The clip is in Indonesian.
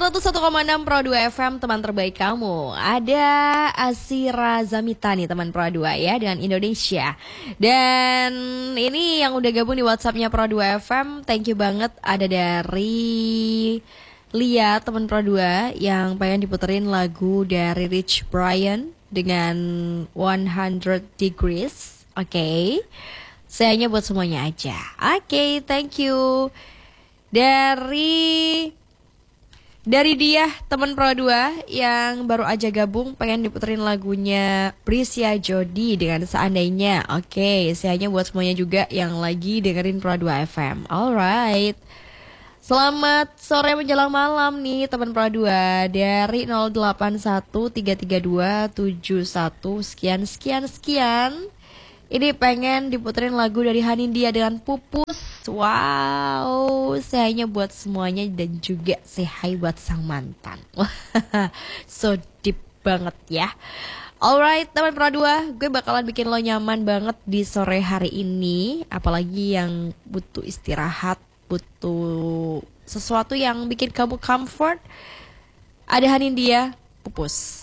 101,6 Pro 2 FM, teman terbaik kamu. Ada Asira Zamita nih, teman Pro 2 ya, dengan Indonesia. Dan ini yang udah gabung di WhatsAppnya Pro 2 FM, thank you banget. Ada dari Lia, teman Pro 2, yang pengen diputerin lagu dari Rich Brian dengan 100 Degrees. Oke, sayangnya buat semuanya aja. Oke, thank you. Dari dia, teman Pro 2 yang baru aja gabung, pengen diputerin lagunya Prisya Jodi dengan Seandainya. Oke, sayangnya buat semuanya juga yang lagi dengerin Pro 2 FM. Alright, selamat sore menjelang malam nih teman Pro 2. Dari 08133271 sekian. Ini pengen diputerin lagu dari Hanindia dengan Pupus. Wow, sayangnya buat semuanya dan juga say hi buat sang mantan. So deep banget ya. Alright teman Pro 2, gue bakalan bikin lo nyaman banget di sore hari ini. Apalagi yang butuh istirahat, butuh sesuatu yang bikin kamu comfort. Ada Hanindia, Pupus.